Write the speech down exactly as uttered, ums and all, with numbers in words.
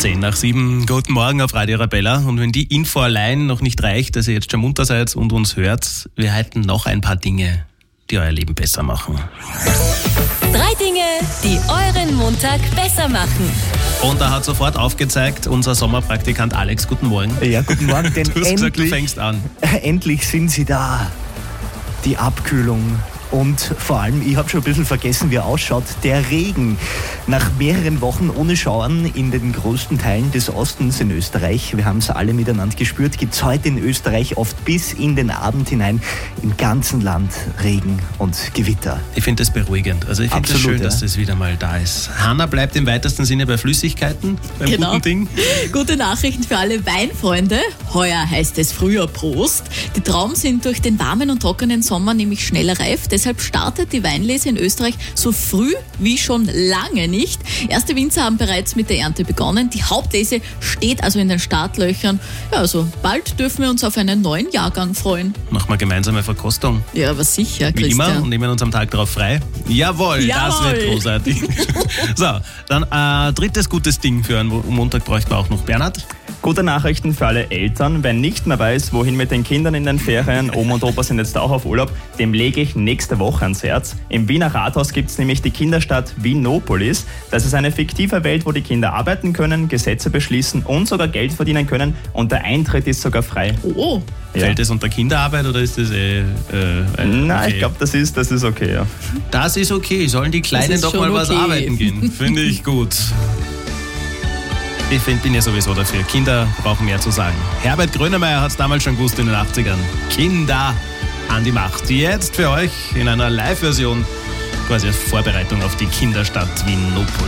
zehn nach sieben. Guten Morgen auf Radio Arabella. Und wenn die Info allein noch nicht reicht, dass ihr jetzt schon munter seid und uns hört, wir halten noch ein paar Dinge, die euer Leben besser machen. Drei Dinge, die euren Montag besser machen. Und da hat sofort aufgezeigt unser Sommerpraktikant Alex. Guten Morgen. Ja, guten Morgen, denn Du hast gesagt, du endlich, fängst an. endlich sind sie da. Die Abkühlung. Und vor allem, ich habe schon ein bisschen vergessen, wie er ausschaut, der Regen. Nach mehreren Wochen ohne Schauern in den größten Teilen des Ostens in Österreich, wir haben es alle miteinander gespürt, gibt es heute in Österreich oft bis in den Abend hinein im ganzen Land Regen und Gewitter. Ich finde das beruhigend. Also ich finde es Absolut, schön, ja. dass das wieder mal da ist. Hanna bleibt im weitesten Sinne bei Flüssigkeiten, beim Genau. guten Ding. Gute Nachrichten für alle Weinfreunde. Heuer heißt es früher Prost. Die Trauben sind durch den warmen und trockenen Sommer nämlich schneller reif. Deshalb startet die Weinlese in Österreich so früh wie schon lange nicht. Erste Winzer haben bereits mit der Ernte begonnen. Die Hauptlese steht also in den Startlöchern. Ja, also bald dürfen wir uns auf einen neuen Jahrgang freuen. Machen wir gemeinsame Verkostung. Ja, aber sicher, Wie immer und Christian. nehmen uns am Tag darauf frei. Jawohl, das Jawohl. wird großartig. So, dann äh, drittes gutes Ding für einen Montag bräuchten wir auch noch. Bernhard? Gute Nachrichten für alle Eltern. Wer nicht mehr weiß, wohin mit den Kindern in den Ferien, Oma und Opa sind jetzt auch auf Urlaub, dem lege ich nächste Woche ans Herz. Im Wiener Rathaus gibt es nämlich die Kinderstadt Wienopolis. Das ist eine fiktive Welt, wo die Kinder arbeiten können, Gesetze beschließen und sogar Geld verdienen können. Und der Eintritt ist sogar frei. Oh, Ja. Fällt das unter Kinderarbeit oder ist das eh... Äh, ein- Nein, okay. ich glaube, das ist, das ist okay, ja. Das ist okay. Sollen die Kleinen ist doch schon mal was okay. arbeiten gehen? Finde ich gut. Ich find, bin ja sowieso dafür. Kinder brauchen mehr zu sagen. Herbert Grönemeyer hat es damals schon gewusst in den achtzigern. Kinder an die Macht. Jetzt für euch in einer Live-Version quasi als Vorbereitung auf die Kinderstadt Wienopolis.